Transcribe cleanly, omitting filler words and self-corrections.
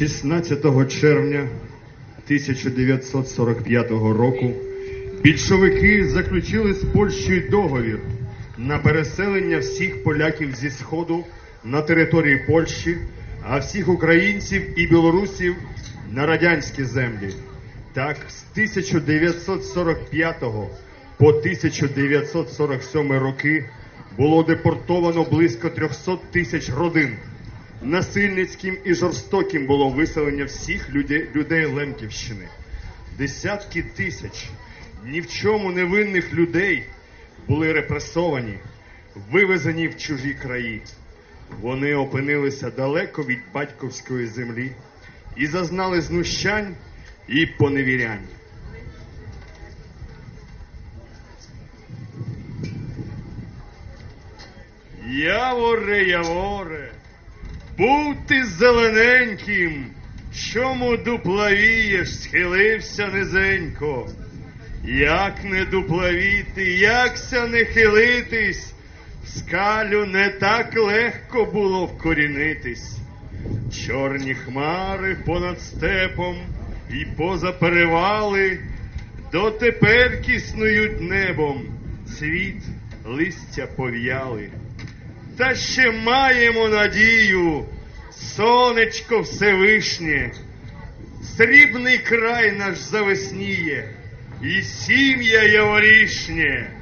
16 червня 1945 року більшовики заключили з Польщею договір на переселення всіх поляків зі Сходу на території Польщі, а всіх українців і білорусів на радянські землі. Так, з 1945 по 1947 роки було депортовано близько 300 тисяч родин. Насильницьким і жорстоким було виселення всіх людей Лемківщини. Десятки тисяч ні в чому невинних людей були репресовані, вивезені в чужі краї. Вони опинилися далеко від батьківської землі і зазнали знущань і поневірянь. Яворе, яворе, був ти зелененьким, чому дуплавієш, схилився низенько. Як не дуплавіти, якся не хилитись, в скалю не так легко було вкорінитись. Чорні хмари понад степом і поза перевали дотепер киснують небом, цвіт, листя пов'яли. Та ще маємо надію, сонечко Всевишнє, срібний край наш завесніє, і сім'я яворішнє.